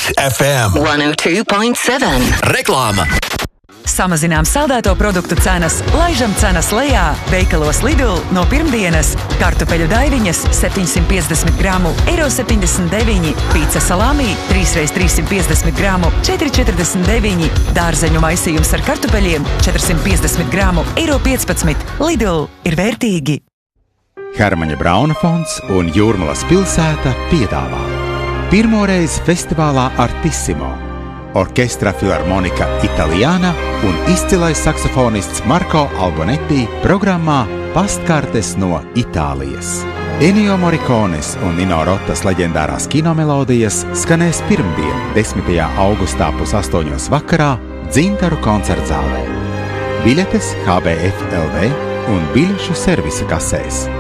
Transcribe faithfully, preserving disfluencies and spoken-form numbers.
Hit F M one oh two point seven. Reklāma. Samazinām saldēto produktu cenas, laižam cenas lejā. Veikalos Lidl no pirmdienas kartupeļu daiviņas septiņsimt piecdesmit gramu eiro septiņdesmit deviņi, pīca salāmī trīs reiz trīssimt piecdesmit gramu četri četrdesmit deviņi, dārzeņu maisījums ar kartupeļiem četrsimt piecdesmit gramu eiro piecpadsmit. Lidl ir vērtīgi. Hermaņa Brauna fonds un Jūrmalas pilsēta piedāvā pirmoreiz festivālā Artissimo Orkestra Filharmonika Italiana un izcilais saksofonists Marko Albonetti programmā Pastkartes no Itālijas. Ennio Morricones un Nino Rotas leģendārās kinomelodijas skanēs pirmdien, desmitajā augustā pusastoņos vakarā Dzintaru koncertzālē. Biļetes H B F L V un biļešu servisa kasēs.